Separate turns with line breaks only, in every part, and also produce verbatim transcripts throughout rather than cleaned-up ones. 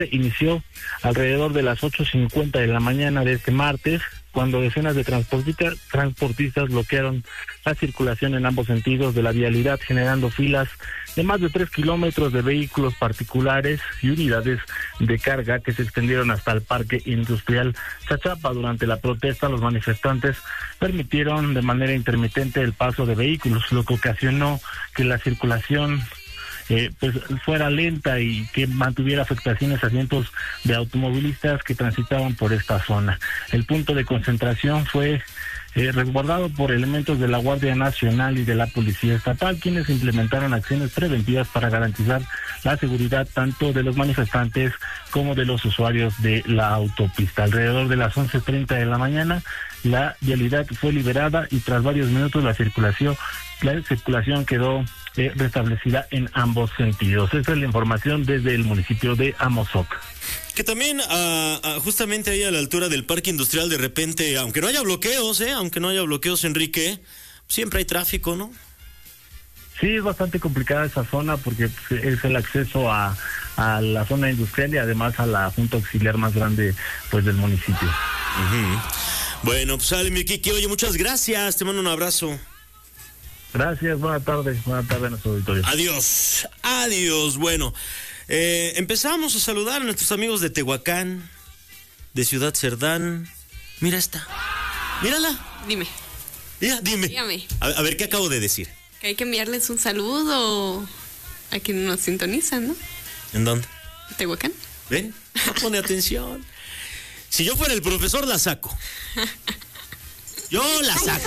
inició alrededor de las ocho cincuenta de la mañana de este martes, cuando decenas de transportistas, transportistas bloquearon la circulación en ambos sentidos de la vialidad, generando filas de más de tres kilómetros de vehículos particulares y unidades de carga que se extendieron hasta el Parque Industrial Chachapa. Durante la protesta, los manifestantes permitieron de manera intermitente el paso de vehículos, lo que ocasionó que la circulación Eh, pues fuera lenta y que mantuviera afectaciones a cientos de automovilistas que transitaban por esta zona. El punto de concentración fue eh, resguardado por elementos de la Guardia Nacional y de la Policía Estatal, quienes implementaron acciones preventivas para garantizar la seguridad tanto de los manifestantes como de los usuarios de la autopista. Alrededor de las once treinta de la mañana, la vialidad fue liberada y tras varios minutos la circulación, la circulación quedó Eh, restablecida en ambos sentidos. Esta es la información desde el municipio de Amozoc.
Que también, uh, uh, justamente ahí a la altura del Parque Industrial, de repente, aunque no haya bloqueos, ¿eh? Aunque no haya bloqueos, Enrique, siempre hay tráfico, ¿no?
Sí, es bastante complicada esa zona porque es el acceso a, a la zona industrial y además a la junta auxiliar más grande, pues, del municipio.
Uh-huh. Bueno, pues sale mi Kiki. Oye, muchas gracias. Te mando un abrazo.
Gracias, buenas tardes, buenas tardes a nuestro auditorio.
Adiós, adiós. Bueno, eh, empezamos a saludar a nuestros amigos de Tehuacán, de Ciudad Cerdán. Mira esta, mírala.
Dime.
Ya, dime.
Dígame.
A, a ver, ¿qué acabo de decir?
Que hay que enviarles un saludo a quienes nos sintonizan, ¿no?
¿En dónde?
Tehuacán.
Ven, no pone atención. Si yo fuera el profesor, la saco. Yo la saco.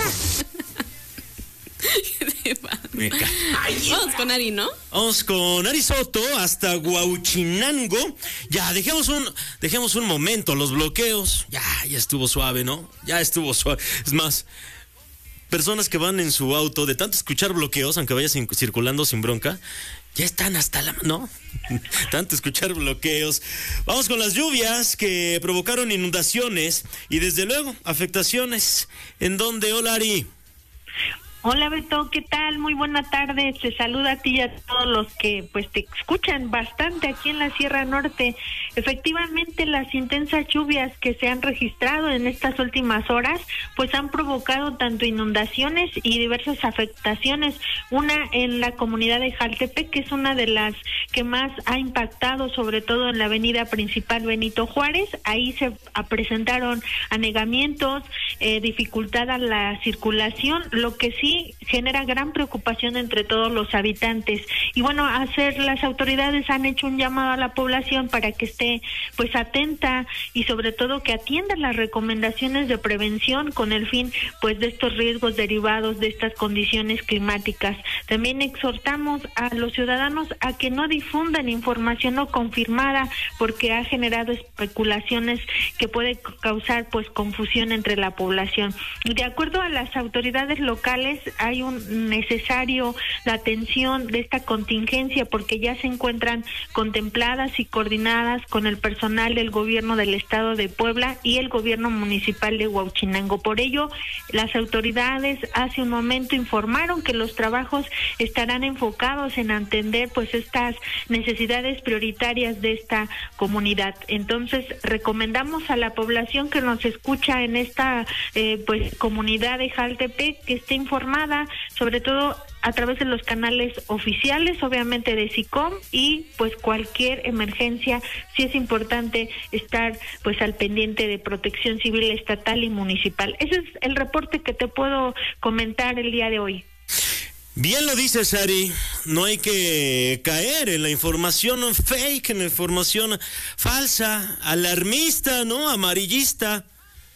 Me ca...
Vamos con Ari, ¿no?
Vamos con Ari Soto hasta Huauchinango. Ya, dejemos un, dejemos un momento los bloqueos. Ya, ya estuvo suave, ¿no? Ya estuvo suave. Es más, personas que van en su auto, de tanto escuchar bloqueos, aunque vayas circulando sin bronca, ya están hasta la... ¿no? Tanto escuchar bloqueos. Vamos con las lluvias que provocaron inundaciones y desde luego afectaciones. ¿En dónde? Hola, Ari.
Hola Beto, ¿qué tal? Muy buena tarde. Te saluda a ti y a todos los que pues te escuchan bastante aquí en la Sierra Norte. Efectivamente, las intensas lluvias que se han registrado en estas últimas horas pues han provocado tanto inundaciones y diversas afectaciones. Una en la comunidad de Jaltepec, que es una de las que más ha impactado, sobre todo en la avenida principal Benito Juárez. Ahí se presentaron anegamientos, eh, dificultada la circulación, lo que sí genera gran preocupación entre todos los habitantes. Y bueno, hacer las autoridades han hecho un llamado a la población para que esté pues atenta y sobre todo que atienda las recomendaciones de prevención con el fin pues de estos riesgos derivados de estas condiciones climáticas. También exhortamos a los ciudadanos a que no difundan información no confirmada porque ha generado especulaciones que puede causar pues confusión entre la población. De acuerdo a las autoridades locales, hay un necesario la atención de esta contingencia porque ya se encuentran contempladas y coordinadas con el personal del gobierno del estado de Puebla y el gobierno municipal de Huauchinango. Por ello, las autoridades hace un momento informaron que los trabajos estarán enfocados en atender pues estas necesidades prioritarias de esta comunidad. Entonces, recomendamos a la población que nos escucha en esta eh, pues comunidad de Jaltepec que esté informada, sobre todo a través de los canales oficiales, obviamente de SICOM, y pues cualquier emergencia, sí es importante estar pues al pendiente de Protección Civil estatal y municipal. Ese es el reporte que te puedo comentar el día de hoy.
Bien lo dices, Ari, no hay que caer en la información fake, en la información falsa, alarmista, ¿no? Amarillista.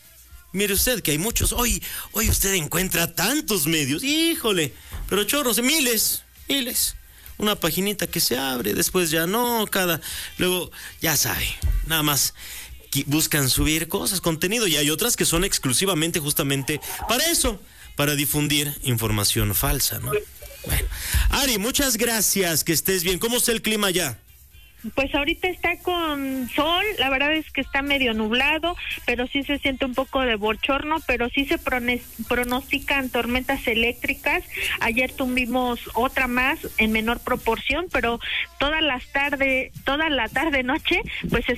Mire usted que hay muchos, hoy, hoy usted encuentra tantos medios, híjole, pero chorros, miles, miles. Una paginita que se abre, después ya no, cada, luego, ya sabe, nada más buscan subir cosas, contenido, y hay otras que son exclusivamente justamente para eso, para difundir información falsa, ¿no? Bueno, Ari, muchas gracias, que estés bien. ¿Cómo está el clima allá?
Pues ahorita está con sol, la verdad es que está medio nublado, pero sí se siente un poco de bochorno, pero sí se pronostican tormentas eléctricas. Ayer tuvimos otra más en menor proporción, pero todas las tarde, toda la tarde noche, pues